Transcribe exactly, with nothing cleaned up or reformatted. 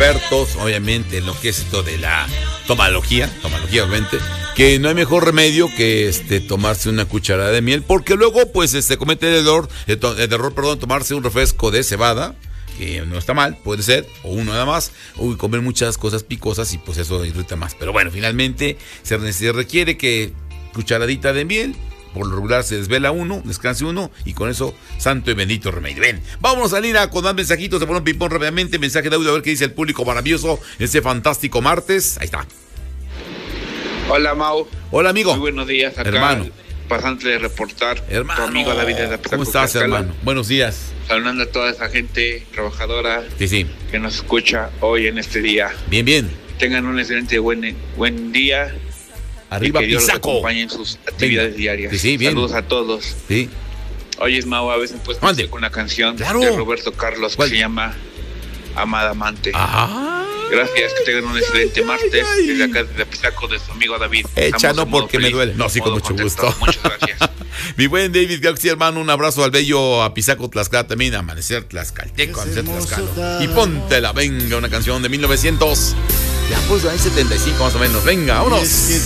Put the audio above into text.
expertos, obviamente, en lo que es esto de la tomalogía, tomalogía, obviamente, que no hay mejor remedio que este tomarse una cucharada de miel, porque luego, pues, este comete el error, el, el error, perdón, tomarse un refresco de cebada, que no está mal, puede ser, o uno nada más, o comer muchas cosas picosas y pues eso irrita más. Pero bueno, finalmente se, se requiere que cucharadita de miel. Por lo regular se desvela uno, descanse uno y con eso, santo y bendito remedio. Ven, vamos a salir a con más mensajitos, se pone un ping-pong rápidamente, mensaje de audio, a ver qué dice el público maravilloso ese fantástico martes. Ahí está. Hola, Mau. Hola, amigo. Muy buenos días, acá, hermano. pasante de reportar. Hermano. Tu amigo David de la ¿Cómo estás, hermano? Buenos días. Saludando a toda esa gente trabajadora sí, sí. que nos escucha hoy en este día. Bien, bien. Tengan un excelente buen, buen día. Arriba, y que Dios los Pisaco. acompañe en sus actividades Venga. diarias. Sí, sí, bien. Saludos a todos. Sí. Oye, es Mau, a veces pues Mande. con una canción Claro. de Roberto Carlos ¿Cuál? que se llama Amada Amante. Ajá. Gracias, que tengan un excelente Ay, martes. ay. Desde acá, desde Pisaco, de su amigo David. Echa, Estamos no en modo porque me feliz, duele. No, sí, con modo mucho contento. gusto. Muchas gracias. Mi buen David Galaxy, hermano, un abrazo al bello Apizaco Tlaxcala también, Amanecer Tlaxcalteco, Amanecer Tlaxcala. Y póntela, venga, una canción de mil novecientos. Ya pues, ahí setenta y cinco más o menos. Venga, vámonos.